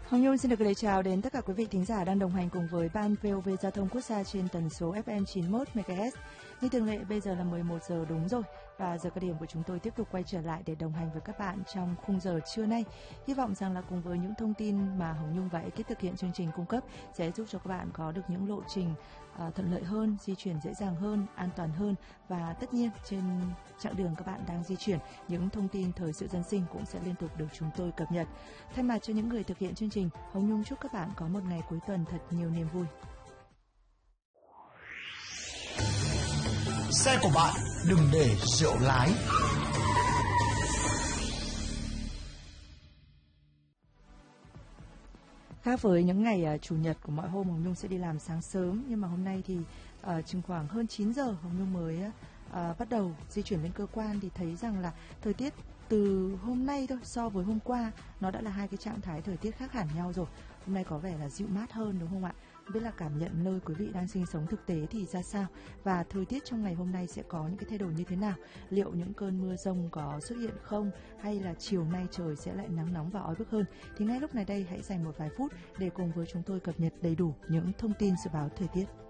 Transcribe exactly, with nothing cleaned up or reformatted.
Hồng Nhung xin được gửi lời chào đến tất cả quý vị thính giả đang đồng hành cùng với Ban vê o vê Giao thông Quốc gia trên tần số ép em chín mươi mốt mê ga héc. Như thường lệ, bây giờ là mười một giờ đúng rồi và giờ cao điểm của chúng tôi tiếp tục quay trở lại để đồng hành với các bạn trong khung giờ trưa nay. Hy vọng rằng là cùng với những thông tin mà Hồng Nhung và ekip thực hiện chương trình cung cấp sẽ giúp cho các bạn có được những lộ trình uh, thuận lợi hơn, di chuyển dễ dàng hơn, an toàn hơn, và tất nhiên trên chặng đường các bạn đang di chuyển, những thông tin thời sự dân sinh cũng sẽ liên tục được chúng tôi cập nhật. Thay mặt cho những người thực hiện chương trình, Hồng Nhung chúc các bạn có một ngày cuối tuần thật nhiều niềm vui. Xe của bạn đừng để rượu lái. Khác với những ngày uh, chủ nhật của mọi hôm, Hồng Nhung sẽ đi làm sáng sớm, nhưng mà hôm nay thì uh, chừng khoảng hơn chín giờ Hồng Nhung mới uh, bắt đầu di chuyển lên cơ quan thì thấy rằng là thời tiết từ hôm nay thôi so với hôm qua nó đã là hai cái trạng thái thời tiết khác hẳn nhau rồi. Hôm nay có vẻ là dịu mát hơn, đúng không ạ? Không biết là cảm nhận nơi quý vị đang sinh sống thực tế thì ra sao, và thời tiết trong ngày hôm nay sẽ có những cái thay đổi như thế nào? Liệu những cơn mưa rông có xuất hiện không, hay là chiều nay trời sẽ lại nắng nóng và oi bức hơn? Thì ngay lúc này đây hãy dành một vài phút để cùng với chúng tôi cập nhật đầy đủ những thông tin dự báo thời tiết.